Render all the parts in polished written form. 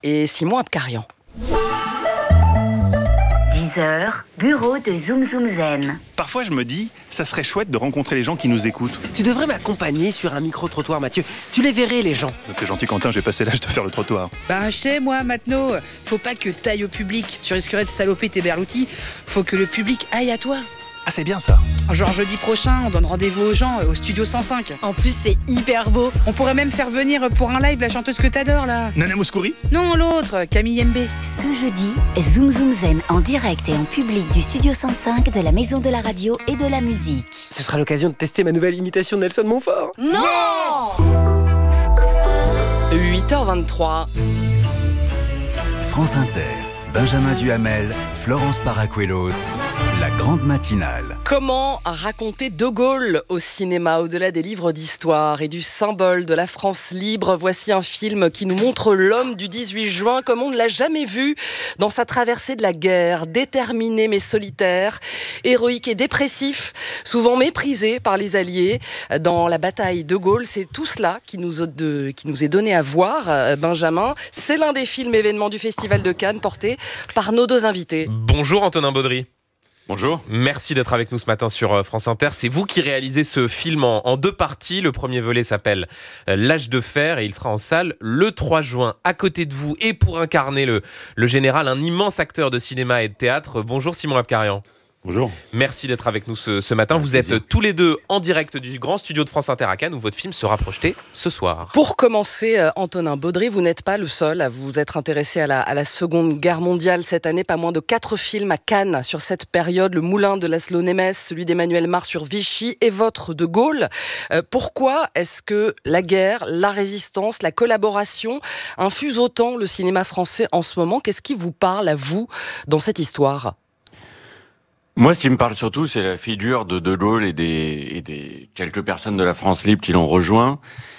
et Simon Abkarian. 10h, bureau de Zoom Zoom Zen. Parfois je me dis, ça serait chouette de rencontrer les gens qui nous écoutent. Tu devrais m'accompagner sur un micro-trottoir, Mathieu. Tu les verrais, les gens. T'es gentil Quentin, j'ai passé l'âge de faire le trottoir. Je sais, moi, Matno, faut pas que t'ailles au public. Tu risquerais de saloper tes berloutis. Faut que le public aille à toi. Ah c'est bien ça. Genre jeudi prochain, on donne rendez-vous aux gens au studio 105. En plus, c'est hyper beau. On pourrait même faire venir pour un live la chanteuse que t'adores, là. Nana Mouskouri ? Non, l'autre, Camille Mbé. Ce jeudi, Zoom Zoom Zen en direct et en public du studio 105 de la Maison de la Radio et de la Musique. Ce sera l'occasion de tester ma nouvelle imitation de Nelson Montfort. Non 8h23. France Inter, Benjamin Duhamel, Florence Paracuelos, la grande matinale. Comment raconter De Gaulle au cinéma, au-delà des livres d'histoire et du symbole de la France libre? Voici un film qui nous montre l'homme du 18 juin comme on ne l'a jamais vu dans sa traversée de la guerre, déterminé mais solitaire, héroïque et dépressif, souvent méprisé par les Alliés. Dans la bataille De Gaulle, c'est tout cela qui nous est donné à voir, Benjamin. C'est l'un des films événements du Festival de Cannes porté par nos deux invités. Bonjour Antonin Baudry. Bonjour. Merci d'être avec nous ce matin sur France Inter. C'est vous qui réalisez ce film en deux parties. Le premier volet s'appelle L'âge de fer et il sera en salle le 3 juin. À côté de vous et pour incarner le général, un immense acteur de cinéma et de théâtre. Bonjour Simon Abkarian. Bonjour. Merci d'être avec nous ce matin. Vous êtes tous les deux en direct du grand studio de France Inter à Cannes où votre film sera projeté ce soir. Pour commencer, Antonin Baudry, vous n'êtes pas le seul à vous être intéressé à la Seconde Guerre mondiale cette année. Pas moins de 4 films à Cannes sur cette période. Le Moulin de Laszlo Nemes, celui d'Emmanuel Mars sur Vichy et votre De Gaulle. Pourquoi est-ce que la guerre, la résistance, la collaboration infusent autant le cinéma français en ce moment? Qu'est-ce qui vous parle à vous dans cette histoire ? Moi, ce qui me parle surtout, c'est la figure de Gaulle et des quelques personnes de la France libre qui l'ont rejoint,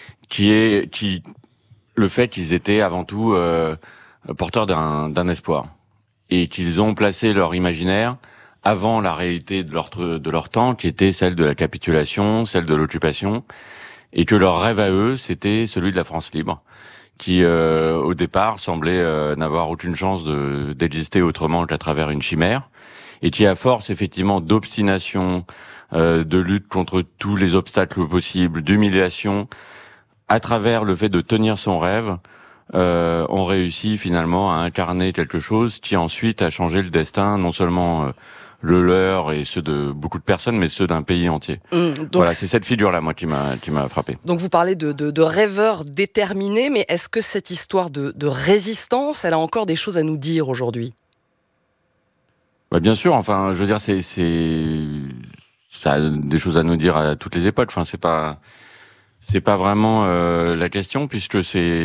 le fait qu'ils étaient avant tout porteurs d'un espoir et qu'ils ont placé leur imaginaire avant la réalité de leur temps, qui était celle de la capitulation, celle de l'occupation, et que leur rêve à eux, c'était celui de la France libre, qui au départ semblait n'avoir aucune chance d'exister autrement qu'à travers une chimère. Et qui, à force, effectivement, d'obstination, de lutte contre tous les obstacles possibles, d'humiliation, à travers le fait de tenir son rêve, ont réussi finalement à incarner quelque chose qui ensuite a changé le destin, non seulement le leur et ceux de beaucoup de personnes, mais ceux d'un pays entier. Donc voilà, c'est cette figure-là, moi, qui m'a frappé. Donc vous parlez de rêveurs déterminés, mais est-ce que cette histoire de résistance, elle a encore des choses à nous dire aujourd'hui ? Bien sûr, enfin, je veux dire, ça a des choses à nous dire à toutes les époques. Enfin, c'est pas vraiment la question, puisque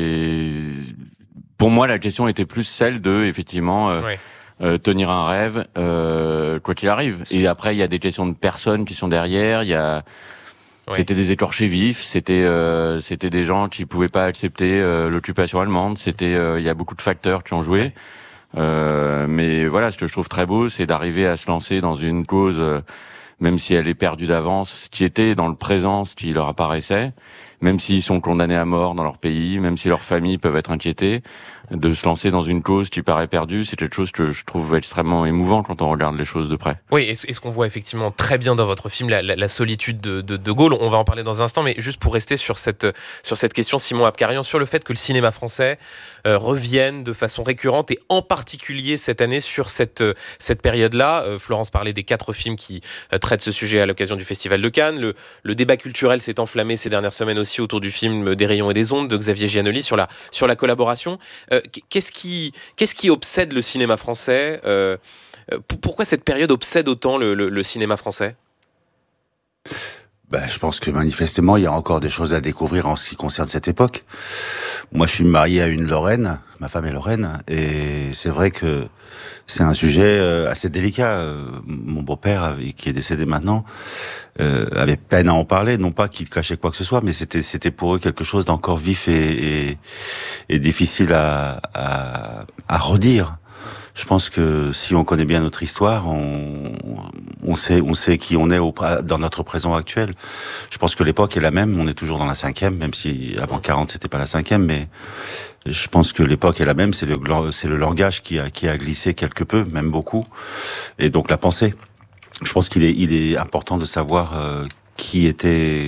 pour moi, la question était plus celle de, effectivement, tenir un rêve, quoi qu'il arrive. Et après, il y a des questions de personnes qui sont derrière. C'était des écorchés vifs. C'était des gens qui pouvaient pas accepter l'occupation allemande. Il y a beaucoup de facteurs qui ont joué. Mais voilà, ce que je trouve très beau, c'est d'arriver à se lancer dans une cause, même si elle est perdue d'avance, ce qui était dans le présent, ce qui leur apparaissait, même s'ils sont condamnés à mort dans leur pays, même si leurs familles peuvent être inquiétées, de se lancer dans une cause qui paraît perdue, c'est quelque chose que je trouve extrêmement émouvant quand on regarde les choses de près. Oui, et ce qu'on voit effectivement très bien dans votre film, la solitude de Gaulle, on va en parler dans un instant, mais juste pour rester sur cette question, Simon Abkarian, sur le fait que le cinéma français revienne de façon récurrente, et en particulier cette année sur cette période-là. Florence parlait des 4 films qui traitent ce sujet à l'occasion du Festival de Cannes. Le débat culturel s'est enflammé ces dernières semaines aussi autour du film Des rayons et des ondes de Xavier Giannoli sur la collaboration. Qu'est-ce qui obsède le cinéma français ? Pourquoi cette période obsède autant le cinéma français ? Je pense que manifestement, il y a encore des choses à découvrir en ce qui concerne cette époque. Moi, je suis marié à une Lorraine, ma femme est Lorraine, et c'est vrai que c'est un sujet assez délicat. Mon beau-père, qui est décédé maintenant, avait peine à en parler, non pas qu'il cachait quoi que ce soit, mais c'était pour eux quelque chose d'encore vif et difficile à redire. Je pense que si on connaît bien notre histoire, on sait qui on est dans notre présent actuel. Je pense que l'époque est la même. On est toujours dans la 5e, même si avant 40 c'était pas la 5e, mais Je pense que l'époque est la même, c'est le langage qui a glissé quelque peu, même beaucoup, et donc la pensée. Je pense qu'il est important de savoir qui était